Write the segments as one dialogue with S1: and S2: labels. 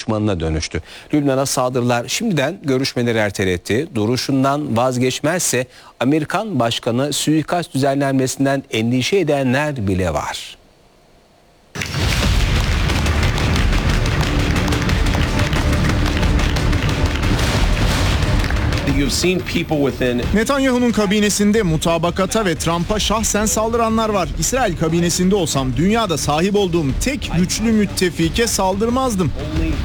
S1: düşmanına dönüştü. Lübnan'a saldırılar şimdiden görüşmeleri erteletti. Duruşundan vazgeçmezse Amerikan başkanı suikast düzenlenmesinden endişe edenler bile var.
S2: Netanyahu'nun kabinesinde mutabakata ve Trump'a şahsen saldıranlar var. İsrail kabinesinde olsam dünyada sahip olduğum tek güçlü müttefike saldırmazdım.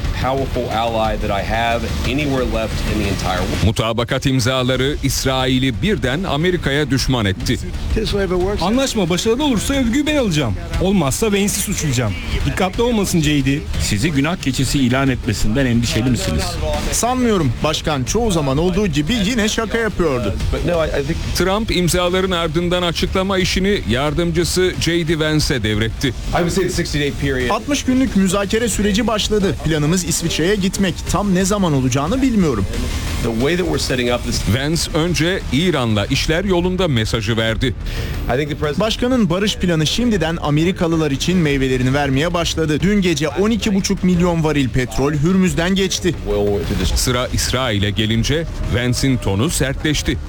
S3: Mutabakat imzaları İsrail'i birden Amerika'ya düşman etti.
S4: Anlaşma başarılı olursa övgüyü ben alacağım. Olmazsa Vance'i suçlayacağım. Dikkatli olmasın JD.
S5: Sizi günah keçisi ilan etmesinden endişeli misiniz?
S2: Sanmıyorum. Başkan çoğu zaman olduğu gibi yine şaka yapıyordu.
S3: Trump imzaların ardından açıklama işini yardımcısı J.D. Vance'e devretti.
S2: 60 günlük müzakere süreci başladı. Planımız İsviçre'ye gitmek. Tam ne zaman olacağını bilmiyorum.
S3: Vance önce İran'la işler yolunda mesajı verdi.
S2: Başkanın barış planı şimdiden Amerikalılar için meyvelerini vermeye başladı. Dün gece 12,5 milyon varil petrol Hürmüz'den geçti.
S3: Sıra İsrail'e gelince Vance'in tonu sertleşti.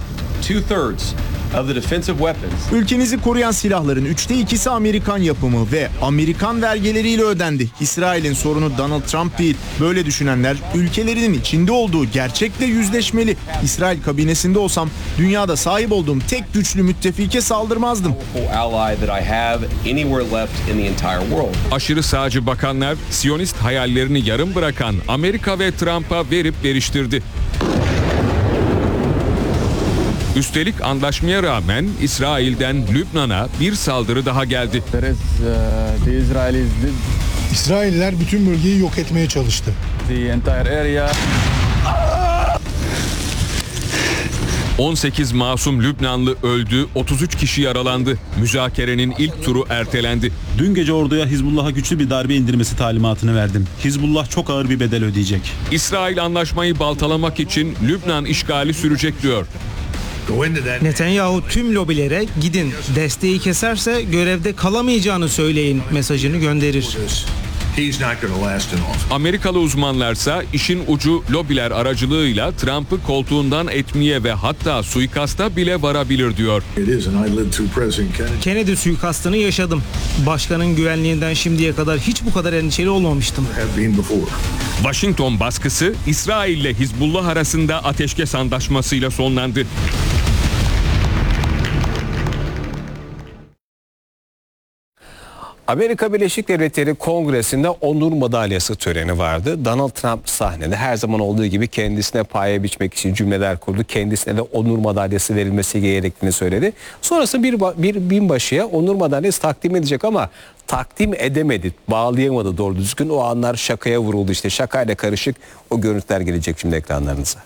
S2: Ülkenizi koruyan silahların 2/3'ü Amerikan yapımı ve Amerikan vergileriyle ödendi. İsrail'in sorunu Donald Trump değil. Böyle düşünenler ülkelerinin içinde olduğu gerçekle yüzleşmeli. İsrail kabinesinde olsam dünyada sahip olduğum tek güçlü müttefike saldırmazdım.
S3: Aşırı sağcı bakanlar Siyonist hayallerini yarım bırakan Amerika ve Trump'a verip veriştirdi. Üstelik anlaşmaya rağmen İsrail'den Lübnan'a bir saldırı daha geldi.
S6: İsrailler bütün bölgeyi yok etmeye çalıştı.
S3: 18 masum Lübnanlı öldü, 33 kişi yaralandı. Müzakerenin ilk turu ertelendi.
S7: Dün gece orduya Hizbullah'a güçlü bir darbe indirmesi talimatını verdim. Hizbullah çok ağır bir bedel ödeyecek.
S3: İsrail anlaşmayı baltalamak için Lübnan işgali sürecek diyor.
S8: Netanyahu tüm lobilere gidin, desteği keserse görevde kalamayacağını söyleyin mesajını gönderir.
S3: Amerikalı uzmanlarsa işin ucu lobiler aracılığıyla Trump'ı koltuğundan etmeye ve hatta suikasta bile varabilir diyor.
S8: Kennedy suikastını yaşadım. Başkanın güvenliğinden şimdiye kadar hiç bu kadar endişeli olmamıştım.
S3: Washington baskısı İsrail ile Hizbullah arasında ateşkes antlaşmasıyla sonlandı.
S1: Amerika Birleşik Devletleri Kongresi'nde onur madalyası töreni vardı. Donald Trump sahnede her zaman olduğu gibi kendisine paye biçmek için cümleler kurdu. Kendisine de onur madalyası verilmesi gerektiğini söyledi. Sonrası bir binbaşıya onur madalyası takdim edecek ama takdim edemedi, bağlayamadı doğru düzgün. O anlar şakaya vuruldu işte. Şakayla karışık o görüntüler gelecek şimdi ekranlarınıza.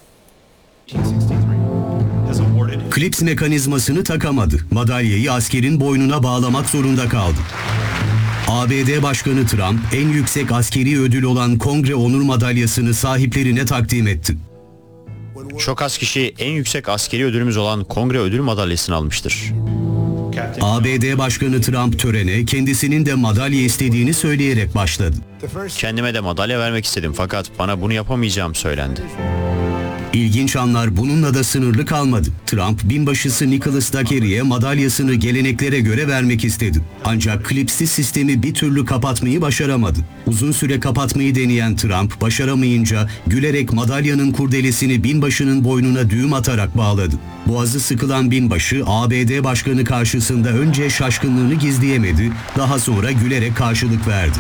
S9: Klips mekanizmasını takamadı. Madalyayı askerin boynuna bağlamak zorunda kaldı. ABD Başkanı Trump en yüksek askeri ödül olan Kongre Onur Madalyası'nı sahiplerine takdim etti.
S10: Çok az kişi en yüksek askeri ödülümüz olan Kongre Ödül Madalyası'nı almıştır.
S9: ABD Başkanı Trump törene kendisinin de madalya istediğini söyleyerek başladı.
S10: Kendime de madalya vermek istedim fakat bana bunu yapamayacağım söylendi.
S9: İlginç anlar bununla da sınırlı kalmadı. Trump, binbaşısı Nicholas Dockery'e madalyasını geleneklere göre vermek istedi. Ancak klipsiz sistemi bir türlü kapatmayı başaramadı. Uzun süre kapatmayı deneyen Trump, başaramayınca gülerek madalyanın kurdelesini binbaşının boynuna düğüm atarak bağladı. Boğazı sıkılan binbaşı, ABD Başkanı karşısında önce şaşkınlığını gizleyemedi, daha sonra gülerek karşılık verdi.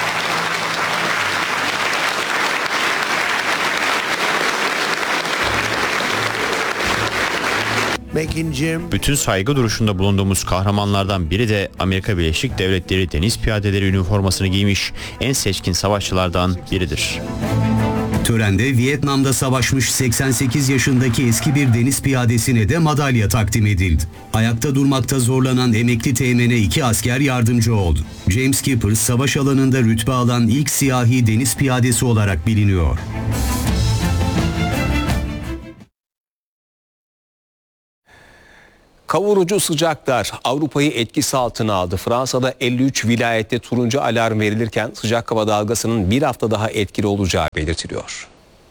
S10: Bütün saygı duruşunda bulunduğumuz kahramanlardan biri de Amerika Birleşik Devletleri Deniz Piyadeleri üniformasını giymiş en seçkin savaşçılardan biridir.
S9: Törende Vietnam'da savaşmış 88 yaşındaki eski bir deniz piyadesine de madalya takdim edildi. Ayakta durmakta zorlanan emekli teğmene 2 asker yardımcı oldu. James Skipper savaş alanında rütbe alan ilk siyahi deniz piyadesi olarak biliniyor.
S1: Kavurucu sıcaklar Avrupa'yı etkisi altına aldı. Fransa'da 53 vilayette turuncu alarm verilirken sıcak hava dalgasının bir hafta daha etkili olacağı belirtiliyor.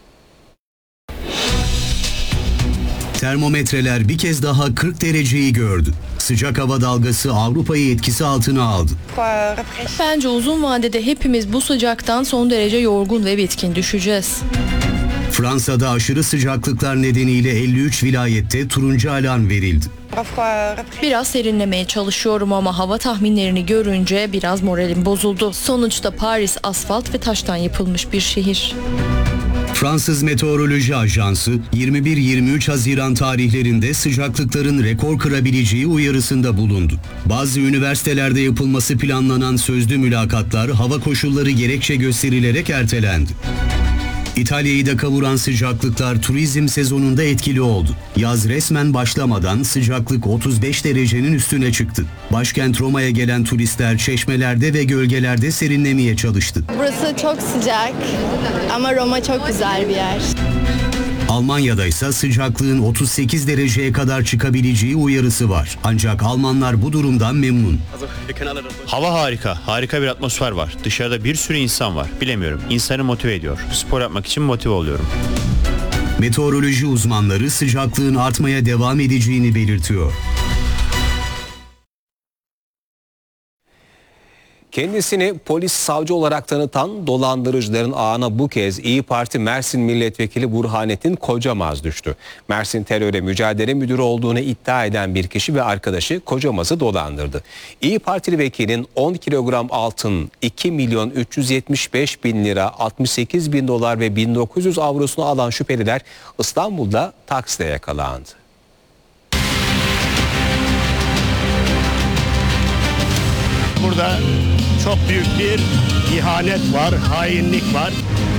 S9: Termometreler bir kez daha 40 dereceyi gördü. Sıcak hava dalgası Avrupa'yı etkisi altına aldı.
S11: Bence uzun vadede hepimiz bu sıcaktan son derece yorgun ve bitkin düşeceğiz.
S9: Fransa'da aşırı sıcaklıklar nedeniyle 53 vilayette turuncu alarm verildi.
S11: Biraz serinlemeye çalışıyorum ama hava tahminlerini görünce biraz moralim bozuldu. Sonuçta Paris asfalt ve taştan yapılmış bir şehir.
S9: Fransız Meteoroloji Ajansı 21-23 Haziran tarihlerinde sıcaklıkların rekor kırabileceği uyarısında bulundu. Bazı üniversitelerde yapılması planlanan sözlü mülakatlar hava koşulları gerekçe gösterilerek ertelendi. İtalya'yı da kavuran sıcaklıklar turizm sezonunda etkili oldu. Yaz resmen başlamadan sıcaklık 35 derecenin üstüne çıktı. Başkent Roma'ya gelen turistler çeşmelerde ve gölgelerde serinlemeye çalıştı.
S12: Burası çok sıcak ama Roma çok güzel bir yer.
S9: Almanya'da ise sıcaklığın 38 dereceye kadar çıkabileceği uyarısı var. Ancak Almanlar bu durumdan memnun.
S10: Hava harika. Harika bir atmosfer var. Dışarıda bir sürü insan var. Bilemiyorum. İnsanı motive ediyor. Spor yapmak için motive oluyorum.
S9: Meteoroloji uzmanları sıcaklığın artmaya devam edeceğini belirtiyor.
S1: Kendisini polis savcı olarak tanıtan dolandırıcıların ağına bu kez İyi Parti Mersin Milletvekili Burhanettin Kocamaz düştü. Mersin Terörle Mücadele Müdürü olduğunu iddia eden bir kişi ve arkadaşı Kocamaz'ı dolandırdı. İyi Partili vekilin 10 kilogram altın, 2 milyon 375 bin lira, 68 bin dolar ve 1900 avrosunu alan şüpheliler İstanbul'da takside yakalandı.
S13: Burada çok büyük bir ihanet var, hainlik var.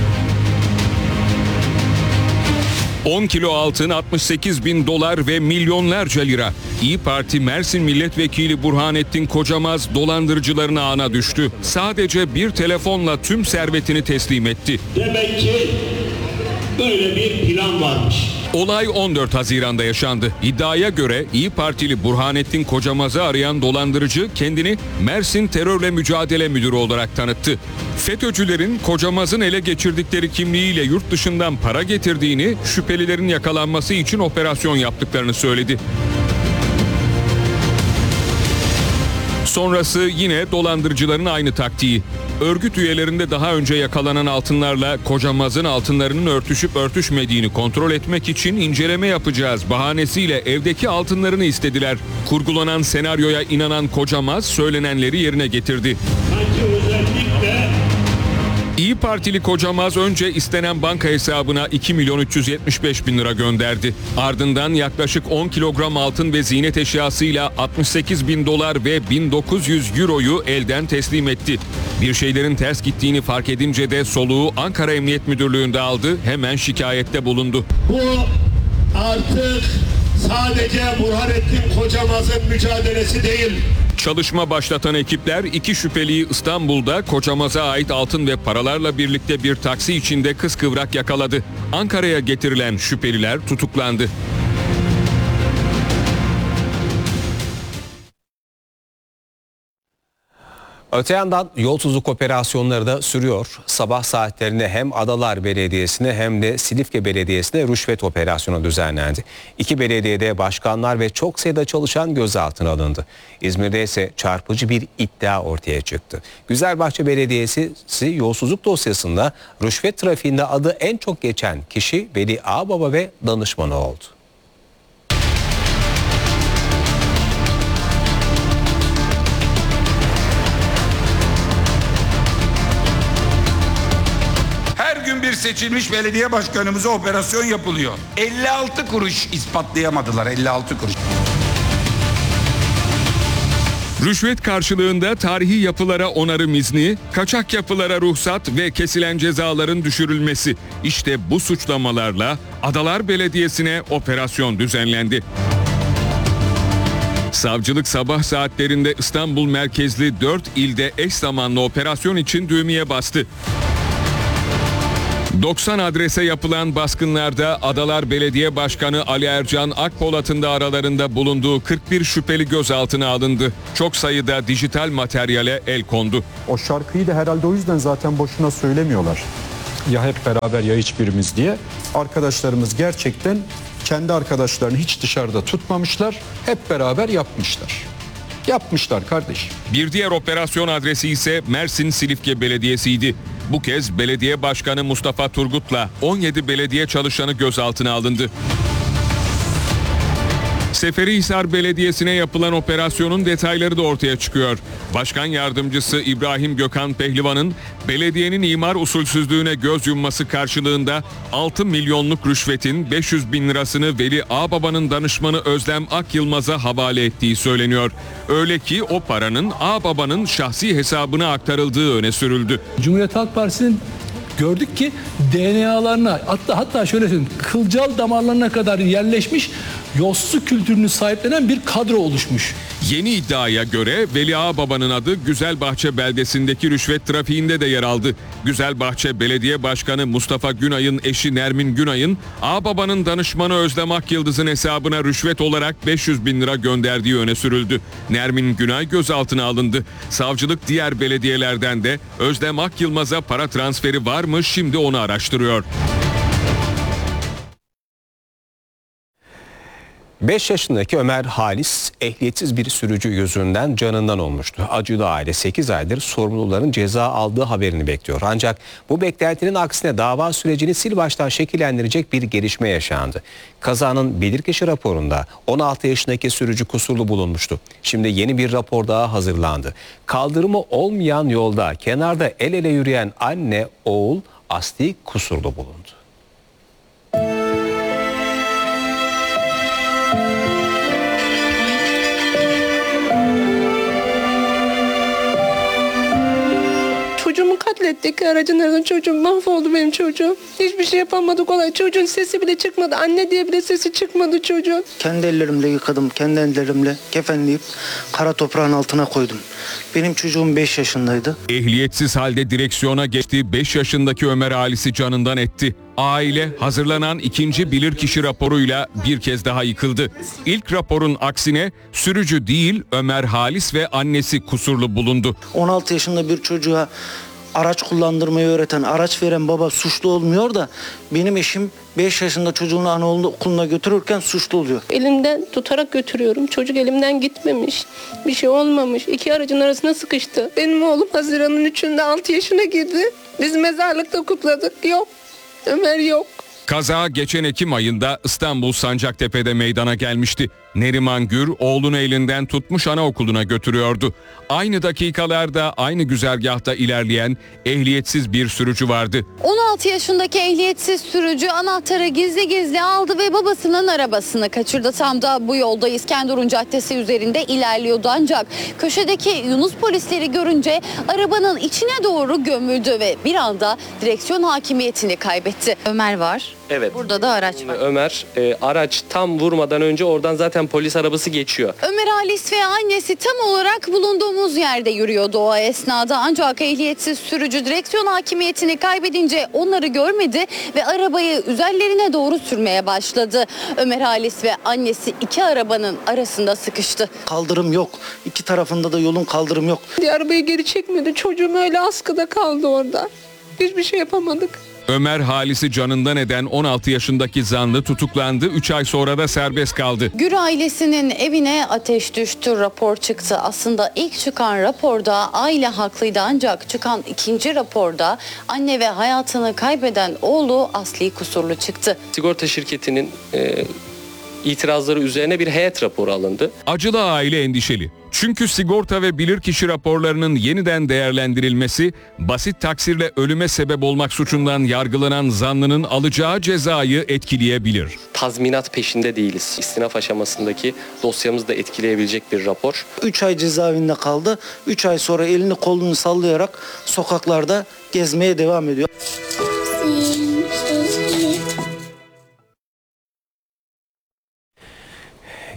S3: 10 kilo altın, 68 bin dolar ve milyonlarca lira. İyi Parti Mersin Milletvekili Burhanettin Kocamaz dolandırıcıların ağına düştü. Sadece bir telefonla tüm servetini teslim etti.
S13: Demek ki böyle bir plan varmış.
S3: Olay 14 Haziran'da yaşandı. İddiaya göre İyi Partili Burhanettin Kocamaz'ı arayan dolandırıcı kendini Mersin Terörle Mücadele Müdürü olarak tanıttı. FETÖ'cülerin Kocamaz'ın ele geçirdikleri kimliğiyle yurt dışından para getirdiğini, şüphelilerin yakalanması için operasyon yaptıklarını söyledi. Sonrası yine dolandırıcıların aynı taktiği. Örgüt üyelerinde daha önce yakalanan altınlarla Kocamaz'ın altınlarının örtüşüp örtüşmediğini kontrol etmek için inceleme yapacağız bahanesiyle evdeki altınlarını istediler. Kurgulanan senaryoya inanan Kocamaz söylenenleri yerine getirdi. İyi Partili Kocamaz önce istenen banka hesabına 2 milyon 375 bin lira gönderdi. Ardından yaklaşık 10 kilogram altın ve ziynet eşyasıyla 68 bin dolar ve 1900 euroyu elden teslim etti. Bir şeylerin ters gittiğini fark edince de soluğu Ankara Emniyet Müdürlüğü'nde aldı, hemen şikayette bulundu.
S13: Bu artık sadece Burhanettin Kocamaz'ın mücadelesi değil.
S3: Çalışma başlatan ekipler iki şüpheliyi İstanbul'da Kocamaz'a ait altın ve paralarla birlikte bir taksi içinde kıskıvrak yakaladı. Ankara'ya getirilen şüpheliler tutuklandı.
S1: Öte yandan yolsuzluk operasyonları da sürüyor. Sabah saatlerinde hem Adalar Belediyesi'ne hem de Silifke Belediyesi'ne rüşvet operasyonu düzenlendi. İki belediyede başkanlar ve çok sayıda çalışan gözaltına alındı. İzmir'de ise çarpıcı bir iddia ortaya çıktı. Güzelbahçe Belediyesi yolsuzluk dosyasında rüşvet trafiğinde adı en çok geçen kişi Veli Ağbaba ve danışmanı oldu.
S14: Bir seçilmiş belediye başkanımıza operasyon yapılıyor. 56 kuruş ispatlayamadılar, 56 kuruş.
S3: Rüşvet karşılığında tarihi yapılara onarım izni, kaçak yapılara ruhsat ve kesilen cezaların düşürülmesi. İşte bu suçlamalarla Adalar Belediyesi'ne operasyon düzenlendi. Savcılık sabah saatlerinde İstanbul merkezli 4 ilde eş zamanlı operasyon için düğmeye bastı. 90 adrese yapılan baskınlarda Adalar Belediye Başkanı Ali Ercan Akpolat'ın da aralarında bulunduğu 41 şüpheli gözaltına alındı. Çok sayıda dijital materyale el kondu.
S15: O şarkıyı da herhalde o yüzden zaten boşuna söylemiyorlar. Ya hep beraber ya hiçbirimiz diye. Arkadaşlarımız gerçekten kendi arkadaşlarını hiç dışarıda tutmamışlar. Hep beraber yapmışlar. Yapmışlar kardeşim.
S3: Bir diğer operasyon adresi ise Mersin Silifke Belediyesi'ydi. Bu kez belediye başkanı Mustafa Turgut'la 17 belediye çalışanı gözaltına alındı. Seferihisar Belediyesi'ne yapılan operasyonun detayları da ortaya çıkıyor. Başkan yardımcısı İbrahim Gökhan Pehlivan'ın belediyenin imar usulsüzlüğüne göz yumması karşılığında 6 milyonluk rüşvetin 500 bin lirasını Veli Ağbaba'nın danışmanı Özlem Akyılmaz'a havale ettiği söyleniyor. Öyle ki o paranın Ağbaba'nın şahsi hesabına aktarıldığı öne sürüldü.
S16: Cumhuriyet Halk Partisi'nin gördük ki DNA'larına hatta şöyle söyleyeyim, kılcal damarlarına kadar yerleşmiş yolsuzluk kültürünü sahiplenen bir kadro oluşmuş.
S3: Yeni iddiaya göre Veli Ağbaba'nın adı Güzelbahçe beldesindeki rüşvet trafiğinde de yer aldı. Güzelbahçe Belediye Başkanı Mustafa Günay'ın eşi Nermin Günay'ın Ağbaba'nın danışmanı Özlem Akyıldız'ın hesabına rüşvet olarak 500 bin lira gönderdiği öne sürüldü. Nermin Günay gözaltına alındı. Savcılık diğer belediyelerden de Özlem Akyılmaz'a para transferi var mı şimdi onu araştırıyor.
S1: 5 yaşındaki Ömer Halis ehliyetsiz bir sürücü yüzünden canından olmuştu. Acılı aile 8 aydır sorumluların ceza aldığı haberini bekliyor. Ancak bu beklentinin aksine dava sürecini sil baştan şekillendirecek bir gelişme yaşandı. Kazanın bilirkişi raporunda 16 yaşındaki sürücü kusurlu bulunmuştu. Şimdi yeni bir rapor daha hazırlandı. Kaldırımı olmayan yolda kenarda el ele yürüyen anne oğul asli kusurlu bulundu.
S17: Çocuğumu katlettik. Aracın çocuğum mahvoldu benim çocuğum. Hiçbir şey yapamadık olay. Çocuğun sesi bile çıkmadı. Anne diye bile sesi çıkmadı çocuğun.
S18: Kendi ellerimle yıkadım. Kendi ellerimle kefenleyip kara toprağın altına koydum. Benim çocuğum 5 yaşındaydı.
S3: Ehliyetsiz halde direksiyona geçti. 5 yaşındaki Ömer Halis'i canından etti. Aile hazırlanan ikinci bilirkişi raporuyla bir kez daha yıkıldı. İlk raporun aksine sürücü değil Ömer Halis ve annesi kusurlu bulundu.
S18: 16 yaşında bir çocuğa araç kullandırmayı öğreten, araç veren baba suçlu olmuyor da benim eşim 5 yaşında çocuğunu anaokuluna götürürken suçlu oluyor.
S17: Elimden tutarak götürüyorum. Çocuk elimden gitmemiş. Bir şey olmamış. İki aracın arasına sıkıştı. Benim oğlum Haziran'ın 3'ünde 6 yaşına girdi. Biz mezarlıkta kutladık. Yok. Ömer yok.
S3: Kaza geçen Ekim ayında İstanbul Sancaktepe'de meydana gelmişti. Neriman Gür oğlunu elinden tutmuş anaokuluna götürüyordu. Aynı dakikalarda aynı güzergahta ilerleyen ehliyetsiz bir sürücü vardı.
S19: 16 yaşındaki ehliyetsiz sürücü anahtarı gizli gizli aldı ve babasının arabasını kaçırdı. Tam da bu yolda İskenderun Caddesi üzerinde ilerliyordu ancak köşedeki Yunus polisleri görünce arabanın içine doğru gömüldü ve bir anda direksiyon hakimiyetini kaybetti. Ömer var.
S20: Evet.
S19: Burada da araç var.
S20: Ömer araç tam vurmadan önce oradan zaten polis arabası geçiyor.
S19: Ömer Halis ve annesi tam olarak bulunduğumuz yerde yürüyordu o esnada. Ancak ehliyetsiz sürücü direksiyon hakimiyetini kaybedince onları görmedi ve arabayı üzerlerine doğru sürmeye başladı. Ömer Halis ve annesi iki arabanın arasında sıkıştı.
S18: Kaldırım yok. İki tarafında da yolun kaldırım yok.
S17: Arabayı geri çekmedi. Çocuğum öyle askıda kaldı orada. Hiçbir şey yapamadık.
S3: Ömer Halis'i canından eden 16 yaşındaki zanlı tutuklandı. 3 ay sonra da serbest kaldı.
S19: Gür ailesinin evine ateş düştü, rapor çıktı. Aslında ilk çıkan raporda aile haklıydı ancak çıkan ikinci raporda anne ve hayatını kaybeden oğlu asli kusurlu çıktı.
S20: Sigorta şirketinin itirazları üzerine bir heyet raporu alındı.
S3: Acılı aile endişeli. Çünkü sigorta ve bilirkişi raporlarının yeniden değerlendirilmesi basit taksirle ölüme sebep olmak suçundan yargılanan zanlının alacağı cezayı etkileyebilir.
S20: Tazminat peşinde değiliz. İstinaf aşamasındaki dosyamızı da etkileyebilecek bir rapor.
S18: 3 ay cezaevinde kaldı. 3 ay sonra elini kolunu sallayarak sokaklarda gezmeye devam ediyor.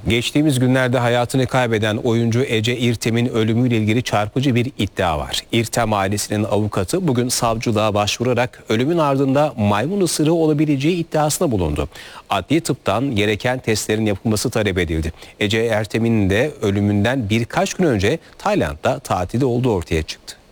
S1: Geçtiğimiz günlerde hayatını kaybeden oyuncu Ece İrtem'in ölümüyle ilgili çarpıcı bir iddia var. İrtem ailesinin avukatı bugün savcılığa başvurarak ölümün ardında maymun ısırığı olabileceği iddiasında bulundu. Adli tıptan gereken testlerin yapılması talep edildi. Ece İrtem'in de ölümünden birkaç gün önce Tayland'da tatilde olduğu ortaya çıktı.